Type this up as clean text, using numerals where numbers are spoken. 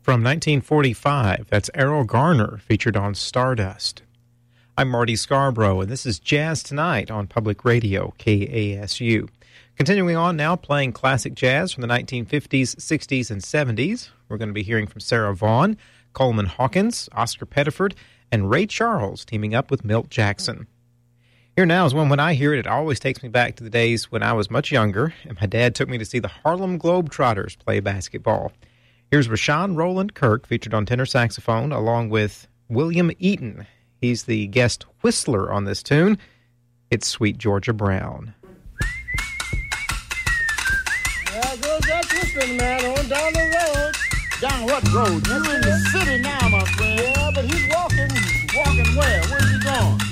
From 1945, that's Errol Garner, featured on Stardust. I'm Marty Scarborough, and this is Jazz Tonight on Public Radio, KASU. Continuing on now, playing classic jazz from the 1950s, 60s, and 70s. We're going to be hearing from Sarah Vaughan, Coleman Hawkins, Oscar Pettiford, and Ray Charles teaming up with Milt Jackson. Here now is one when I hear it, it always takes me back to the days when I was much younger, and my dad took me to see the Harlem Globetrotters play basketball. Here's Rashawn Roland Kirk, featured on tenor saxophone, along with William Eaton. He's the guest whistler on this tune. It's Sweet Georgia Brown. There goes that whistling man on down the road. Down what road? You're in the city now, my friend. Yeah, but he's walking where? Where's he going?